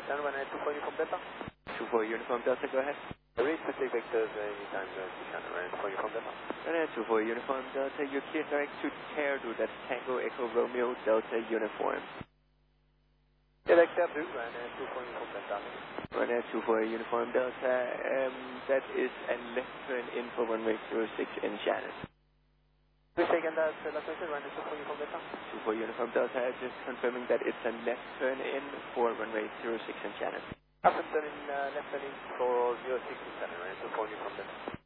Shannon, 124 Uniform Delta. 24 Uniform Delta, go ahead. Reach Pacific Vectors anytime to Shannon, 124 Uniform Delta. 24 Uniform Delta, you're clear direct to Terdu, that's Tango Echo Romeo Delta Uniform. Direct Terdu, 124 Uniform Delta. 124 Uniform Delta, that is a left turn in for runway 06 in Shannon. Please take and that's last message, 124 Uniform Delta. 24 Uniform Delta, just confirming that it's a left turn in for runway 06 in Shannon. Up and turn in, left turn in for 06 in Shannon, 124 Uniform Delta.